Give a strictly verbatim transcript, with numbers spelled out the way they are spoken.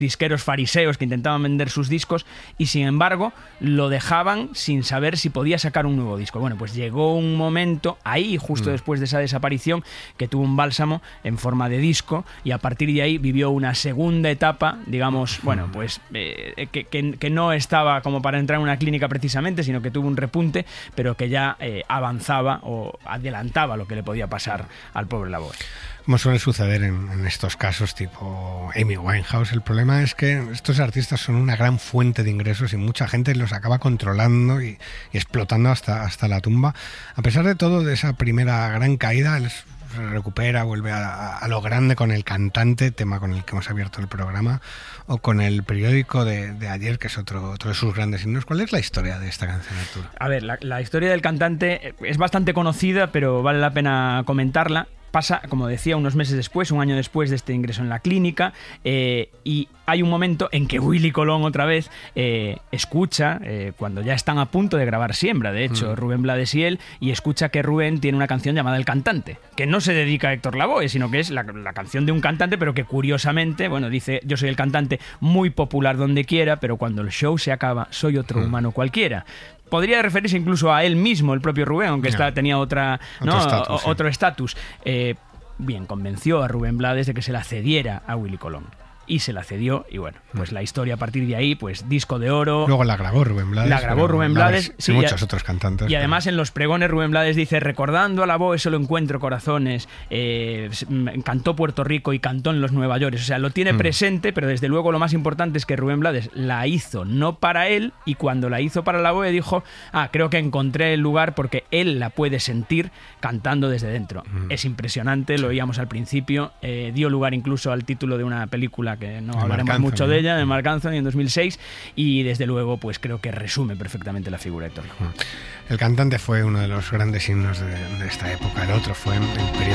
disqueros fariseos que intentaban vender sus discos y sin embargo lo dejaban sin saber si podía sacar un nuevo disco. Bueno, pues llegó un momento ahí, justo mm. después de esa desaparición, que tuvo un bálsamo en forma de disco y a partir de ahí vivió una segunda etapa, digamos, bueno, pues eh, que, que, que no estaba como para entrar en una clínica precisamente, sino que tuvo un repunte, pero que ya eh, avanzaba o adelantaba lo que le podía pasar al pobre Lavoe. Como suele suceder en, en estos casos tipo Amy Winehouse, el problema es que estos artistas son una gran fuente de ingresos y mucha gente los acaba controlando y, y explotando hasta, hasta la tumba. A pesar de todo, de esa primera gran caída, él se recupera, vuelve a, a lo grande con El Cantante, tema con el que hemos abierto el programa, o con El Periódico de, de ayer, que es otro, otro de sus grandes himnos. ¿Cuál es la historia de esta canción, Arturo? A ver, la, la historia del Cantante es bastante conocida, pero vale la pena comentarla. Pasa, como decía, unos meses después, un año después de este ingreso en la clínica, eh, y hay un momento en que Willy Colón otra vez eh, escucha, eh, cuando ya están a punto de grabar Siembra, de hecho, mm. Rubén Blades y él, y escucha que Rubén tiene una canción llamada El Cantante, que no se dedica a Héctor Lavoe, sino que es la, la canción de un cantante, pero que curiosamente, bueno, dice, yo soy el cantante muy popular donde quiera, pero cuando el show se acaba, soy otro mm. humano cualquiera. Podría referirse incluso a él mismo, el propio Rubén, aunque yeah. está, tenía otra, ¿no? otro estatus. Sí. Eh, bien, convenció a Rubén Blades de que se la cediera a Willy Colón. Y se la cedió, y bueno, pues la historia a partir de ahí, pues disco de oro. Luego la grabó Rubén Blades. La grabó Rubén Blades. Y sí, muchos y, otros cantantes. Y pero... además en los pregones Rubén Blades dice, recordando a Lavoe solo encuentro corazones, eh, cantó Puerto Rico y cantó en los Nueva York. O sea, lo tiene mm. presente, pero desde luego lo más importante es que Rubén Blades la hizo no para él, y cuando la hizo para Lavoe dijo, ah, creo que encontré el lugar porque él la puede sentir cantando desde dentro. Mm. Es impresionante, sí. Lo oíamos al principio, eh, dio lugar incluso al título de una película que no hablaremos mucho de ella, de Marc Anthony en dos mil seis, y desde luego pues creo que resume perfectamente la figura de Héctor Lavoe. El Cantante fue uno de los grandes himnos de, de esta época. El otro fue El Periódico